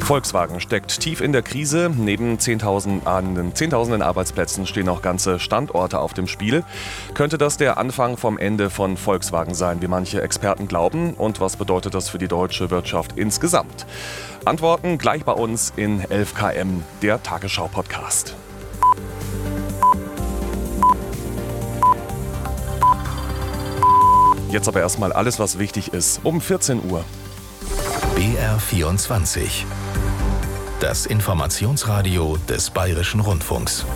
Volkswagen steckt tief in der Krise. Neben Zehntausenden Arbeitsplätzen stehen auch ganze Standorte auf dem Spiel. Könnte das der Anfang vom Ende von Volkswagen sein, wie manche Experten glauben? Und was bedeutet das für die deutsche Wirtschaft insgesamt? Antworten gleich bei uns in 11KM, der Tagesschau-Podcast. Jetzt aber erstmal alles, was wichtig ist, um 14 Uhr. BR24. Das Informationsradio des Bayerischen Rundfunks.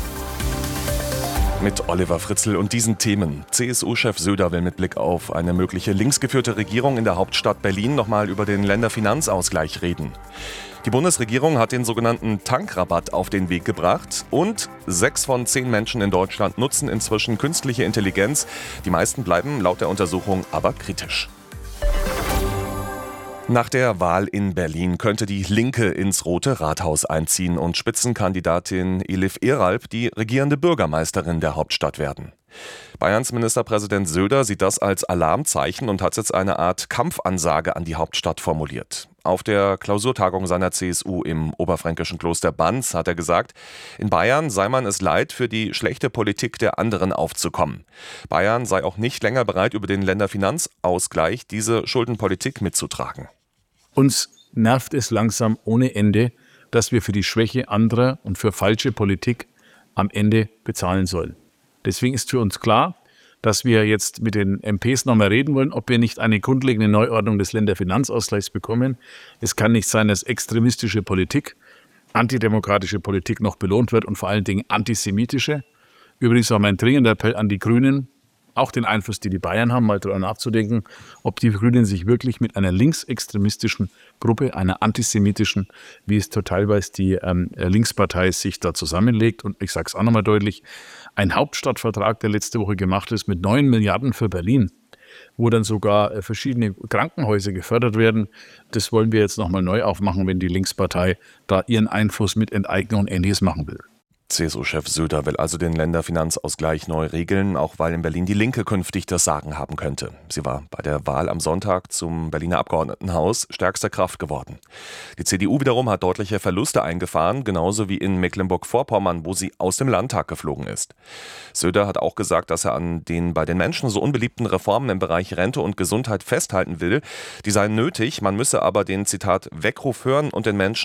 Mit Oliver Fritzl und diesen Themen. CSU-Chef Söder will mit Blick auf eine mögliche linksgeführte Regierung in der Hauptstadt Berlin nochmal über den Länderfinanzausgleich reden. Die Bundesregierung hat den sogenannten Tankrabatt auf den Weg gebracht und 6 von 10 Menschen in Deutschland nutzen inzwischen künstliche Intelligenz. Die meisten bleiben laut der Untersuchung aber kritisch. Nach der Wahl in Berlin könnte die Linke ins Rote Rathaus einziehen und Spitzenkandidatin Elif Eralp die regierende Bürgermeisterin der Hauptstadt werden. Bayerns Ministerpräsident Söder sieht das als Alarmzeichen und hat jetzt eine Art Kampfansage an die Hauptstadt formuliert. Auf der Klausurtagung seiner CSU im oberfränkischen Kloster Banz hat er gesagt, in Bayern sei man es leid, für die schlechte Politik der anderen aufzukommen. Bayern sei auch nicht länger bereit, über den Länderfinanzausgleich diese Schuldenpolitik mitzutragen. Uns nervt es langsam ohne Ende, dass wir für die Schwäche anderer und für falsche Politik am Ende bezahlen sollen. Deswegen ist für uns klar, dass wir jetzt mit den MPs nochmal reden wollen, ob wir nicht eine grundlegende Neuordnung des Länderfinanzausgleichs bekommen. Es kann nicht sein, dass extremistische Politik, antidemokratische Politik noch belohnt wird und vor allen Dingen antisemitische. Übrigens auch mein dringender Appell an die Grünen, auch den Einfluss, die Bayern haben, mal darüber nachzudenken, ob die Grünen sich wirklich mit einer linksextremistischen Gruppe, einer antisemitischen, wie es teilweise die Linkspartei sich da zusammenlegt. Und ich sage es auch nochmal deutlich, ein Hauptstadtvertrag, der letzte Woche gemacht ist, mit 9 Milliarden für Berlin, wo dann sogar verschiedene Krankenhäuser gefördert werden, das wollen wir jetzt nochmal neu aufmachen, wenn die Linkspartei da ihren Einfluss mit Enteignung und Ähnliches machen will. CSU-Chef Söder will also den Länderfinanzausgleich neu regeln, auch weil in Berlin die Linke künftig das Sagen haben könnte. Sie war bei der Wahl am Sonntag zum Berliner Abgeordnetenhaus stärkste Kraft geworden. Die CDU wiederum hat deutliche Verluste eingefahren, genauso wie in Mecklenburg-Vorpommern, wo sie aus dem Landtag geflogen ist. Söder hat auch gesagt, dass er an den bei den Menschen so unbeliebten Reformen im Bereich Rente und Gesundheit festhalten will. Die seien nötig, man müsse aber den, Zitat, Weckruf hören und den Menschen